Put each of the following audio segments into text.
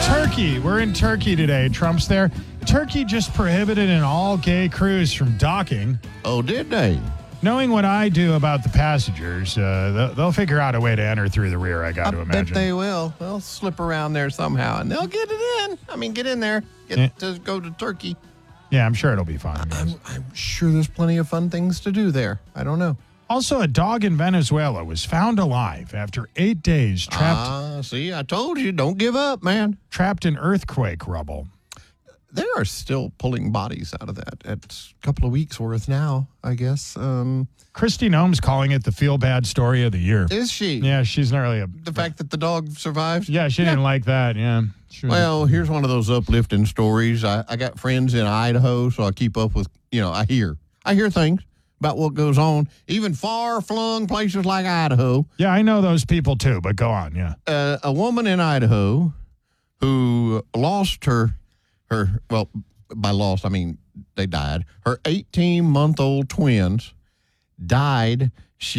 Turkey. We're in Turkey today. Trump's there. Turkey just prohibited an all-gay cruise from docking. Oh, did they? Knowing what I do about the passengers, they'll figure out a way to enter through the rear, I got to imagine. Bet they will. They'll slip around there somehow, and they'll get it in. I mean, get in there. Get to go to Turkey. Yeah, I'm sure it'll be fun. I'm sure there's plenty of fun things to do there. I don't know. Also, a dog in Venezuela was found alive after 8 days trapped. See, I told you, don't give up, man. Trapped in earthquake rubble. They are still pulling bodies out of that. It's a couple of weeks worth now, I guess. Kristi Noem's calling it the feel-bad story of the year. Is she? Yeah, she's not really the fact that the dog survived? Yeah, she didn't like that, yeah. Well, here's one of those uplifting stories. I got friends in Idaho, so I keep up with, I hear things about what goes on, even far-flung places like Idaho. Yeah, I know those people too, but go on, yeah. A woman in Idaho who lost her, well, by lost, I mean they died. Her 18-month-old twins died.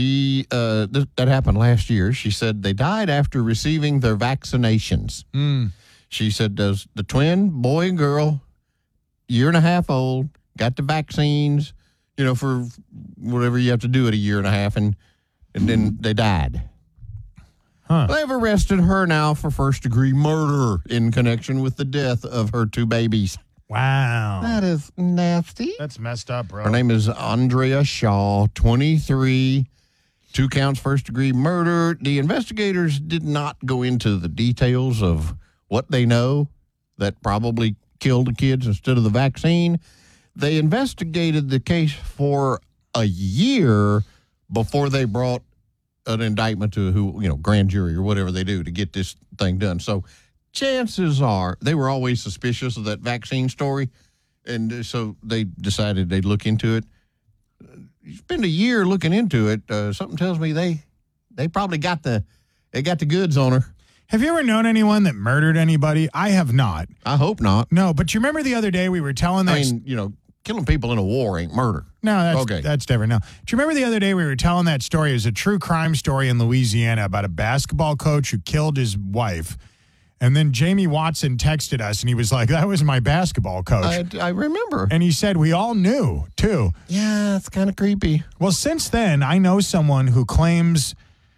That happened last year. She said they died after receiving their vaccinations. She said the twin, boy and girl, year and a half old, got the vaccines, for whatever you have to do at a year and a half, and then they died. Huh. They've arrested her now for first-degree murder in connection with the death of her two babies. Wow. That is nasty. That's messed up, bro. Her name is Andrea Shaw, 23, 2 counts first-degree murder. The investigators did not go into the details of what they know that probably killed the kids instead of the vaccine. They investigated the case for a year before they brought an indictment to grand jury or whatever they do to get this thing done. So chances are they were always suspicious of that vaccine story, and so they decided they'd look into it. You spend a year looking into it. Something tells me they probably got the goods on her. Have you ever known anyone that murdered anybody? I have not. I hope not. No, but you remember the other day we were telling that... I mean, killing people in a war ain't murder. No, that's different. No. Do you remember the other day we were telling that story? It was a true crime story in Louisiana about a basketball coach who killed his wife. And then Jamie Watson texted us, and he was like, that was my basketball coach. I remember. And he said, we all knew, too. Yeah, it's kind of creepy. Well, since then, I know someone who claims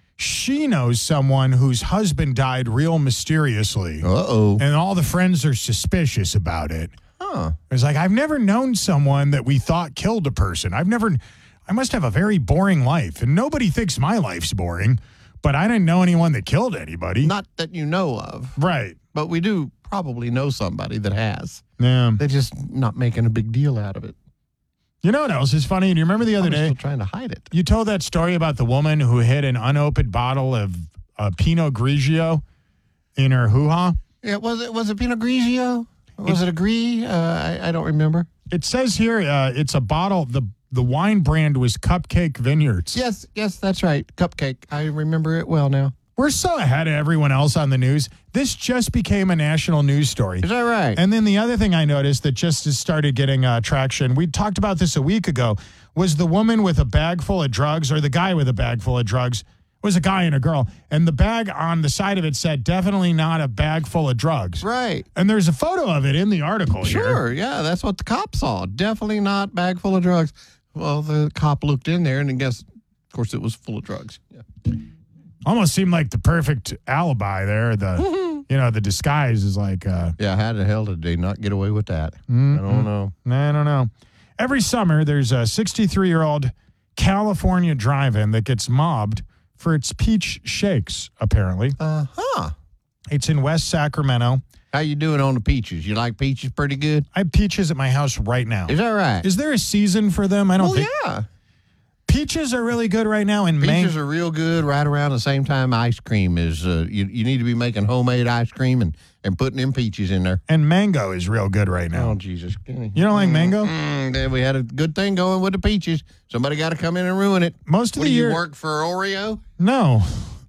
she knows someone whose husband died real mysteriously. Uh-oh. And all the friends are suspicious about it. Huh. It's like, I've never known someone that we thought killed a person. I must have a very boring life, and nobody thinks my life's boring, but I didn't know anyone that killed anybody. Not that you know of. Right. But we do probably know somebody that has. Yeah. They're just not making a big deal out of it. You know what else is funny? Do you remember the other day? Still trying to hide it. You told that story about the woman who hid an unopened bottle of Pinot Grigio in her hoo-ha? Yeah, was it Pinot Grigio? Was it a Gris? I don't remember. It says here it's a bottle. The wine brand was Cupcake Vineyards. Yes, that's right. Cupcake. I remember it well now. We're so ahead of everyone else on the news. This just became a national news story. Is that right? And then the other thing I noticed that just has started getting traction, we talked about this a week ago, was the woman with a bag full of drugs, or the guy with a bag full of drugs. It was a guy and a girl. And the bag on the side of it said, definitely not a bag full of drugs. Right. And there's a photo of it in the article here. Sure, yeah, that's what the cop saw. Definitely not bag full of drugs. Well, the cop looked in there, and I guess, of course, it was full of drugs. Yeah. Almost seemed like the perfect alibi there. The disguise is like... yeah, how the hell did they not get away with that? I don't know. I don't know. Every summer, there's a 63-year-old California drive-in that gets mobbed for its peach shakes, apparently. Uh-huh. It's in West Sacramento. How you doing on the peaches? You like peaches pretty good? I have peaches at my house right now. Is that right? Is there a season for them? I don't think... yeah. Peaches are really good right now. And peaches are real good right around the same time ice cream is. You need to be making homemade ice cream and putting them peaches in there. And mango is real good right now. Oh, Jesus. You don't like mango? We had a good thing going with the peaches. Somebody got to come in and ruin it. Most of the year. You work for Oreo? No,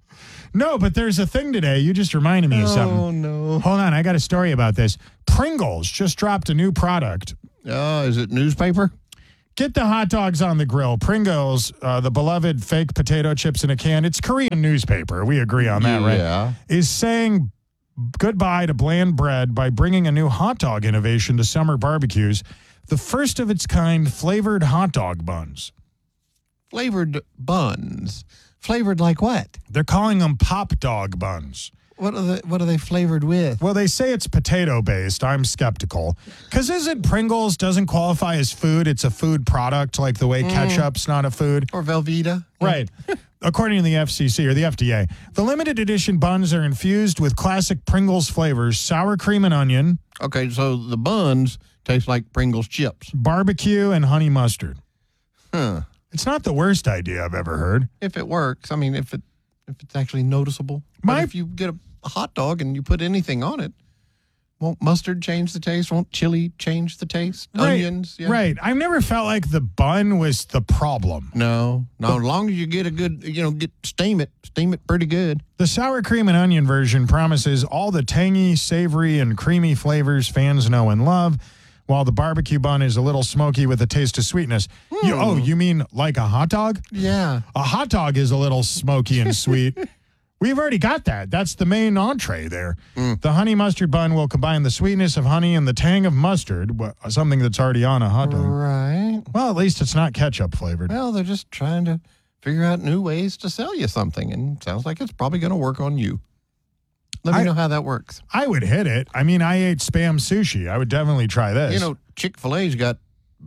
but there's a thing today. You just reminded me of something. Oh, no. Hold on. I got a story about this. Pringles just dropped a new product. Is it newspaper? Get the hot dogs on the grill. Pringles, the beloved fake potato chips in a can. It's Korean newspaper. We agree on that, right? Yeah. Is saying goodbye to bland bread by bringing a new hot dog innovation to summer barbecues, the first of its kind flavored hot dog buns. Flavored buns. Flavored like what? They're calling them pop dog buns. What are they flavored with? Well, they say it's potato-based. I'm skeptical. Because isn't Pringles doesn't qualify as food? It's a food product, like the way ketchup's not a food. Or Velveeta. Right. According to the FCC or the FDA, the limited edition buns are infused with classic Pringles flavors, sour cream and onion. Okay, so the buns taste like Pringles chips. Barbecue and honey mustard. Huh. It's not the worst idea I've ever heard. If it works. I mean, if it's actually noticeable. My- But if you get a hot dog and you put anything on it, won't mustard change the taste? Won't chili change the taste? Onions? Yeah. Right. I've never felt like the bun was the problem. No. As long as you get a good, steam it pretty good. The sour cream and onion version promises all the tangy, savory, and creamy flavors fans know and love, while the barbecue bun is a little smoky with a taste of sweetness. You mean like a hot dog? Yeah. A hot dog is a little smoky and sweet. We've already got that. That's the main entree there. The honey mustard bun will combine the sweetness of honey and the tang of mustard, something that's already on a hot dog. Right. Well, at least it's not ketchup flavored. Well, they're just trying to figure out new ways to sell you something, and sounds like it's probably going to work on you. Let me know how that works. I would hit it. I mean, I ate Spam sushi. I would definitely try this. Chick-fil-A's got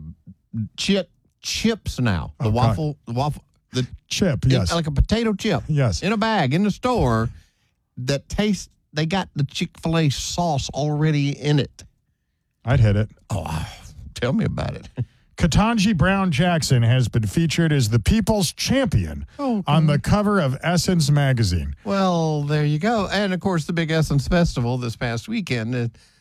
chips now. The waffle, the chip, yes. like a potato chip. Yes. In a bag in the store that tastes, they got the Chick-fil-A sauce already in it. I'd hit it. Oh, tell me about it. Ketanji Brown Jackson has been featured as the People's Champion on the cover of Essence magazine. Well, there you go. And, of course, the big Essence Festival this past weekend,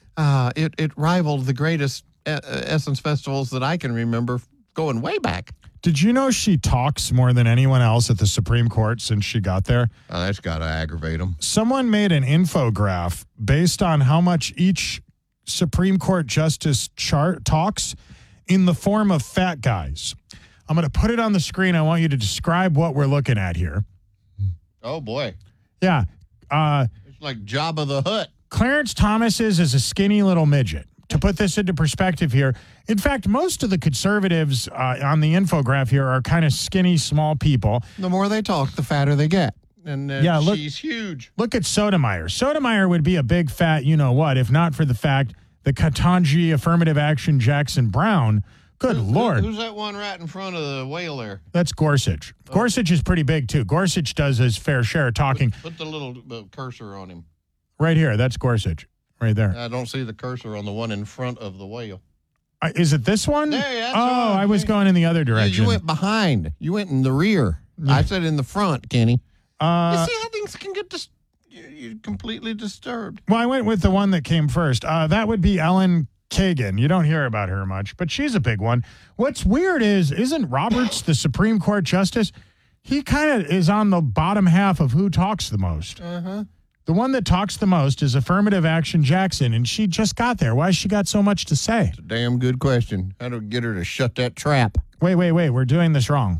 it rivaled the greatest Essence festivals that I can remember going way back. Did you know she talks more than anyone else at the Supreme Court since she got there? Oh, that's got to aggravate them. Someone made an infograph based on how much each Supreme Court justice talks in the form of fat guys. I'm going to put it on the screen. I want you to describe what we're looking at here. Oh, boy. Yeah. It's like Jabba the Hutt. Clarence Thomas's is a skinny little midget. To put this into perspective here, in fact, most of the conservatives on the infograph here are kind of skinny, small people. The more they talk, the fatter they get. And she's huge. Look at Sotomayor. Sotomayor would be a big fat you-know-what if not for the fact that Ketanji Affirmative Action Jackson Brown, good Lord. Who's that one right in front of the whale there? That's Gorsuch. Gorsuch is pretty big, too. Gorsuch does his fair share of talking. Put the little cursor on him. Right here. That's Gorsuch. Right there. I don't see the cursor on the one in front of the whale. Is it this one? That's I was going in the other direction. You went behind. You went in the rear. I said in the front, Kenny. You see how things can get you're completely disturbed. Well, I went with the one that came first. That would be Ellen Kagan. You don't hear about her much, but she's a big one. What's weird isn't Roberts the Supreme Court justice? He kind of is on the bottom half of who talks the most. Uh-huh. The one that talks the most is Affirmative Action Jackson, and she just got there. Why has she got so much to say? It's a damn good question. How to get her to shut that trap? Wait. We're doing this wrong.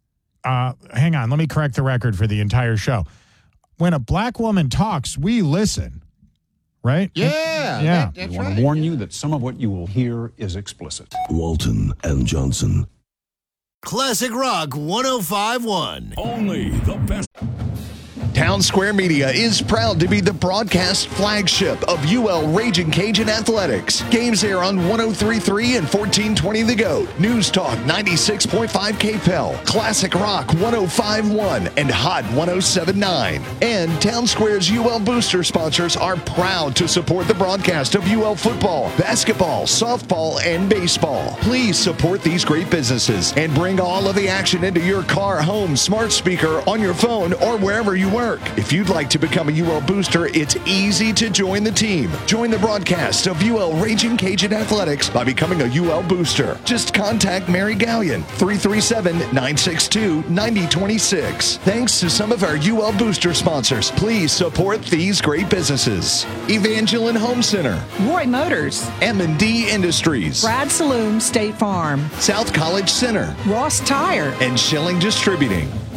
Hang on. Let me correct the record for the entire show. When a black woman talks, we listen. Right? Yeah. I want to warn you that some of what you will hear is explicit. Walton and Johnson. Classic Rock 105.1. Only the best. Town Square Media is proud to be the broadcast flagship of UL Raging Cajun Athletics. Games air on 103.3 and 1420 The Goat, News Talk 96.5 KPEL, Classic Rock 105.1, and Hot 107.9. And Town Square's UL Booster sponsors are proud to support the broadcast of UL football, basketball, softball, and baseball. Please support these great businesses and bring all of the action into your car, home, smart speaker, on your phone, or wherever you work. If you'd like to become a UL Booster, it's easy to join the team. Join the broadcast of UL Raging Cajun Athletics by becoming a UL Booster. Just contact Mary Gallion, 337-962-9026. Thanks to some of our UL Booster sponsors, please support these great businesses. Evangeline Home Center, Roy Motors, M&D Industries, Brad Saloon State Farm, South College Center, Ross Tire, and Schilling Distributing.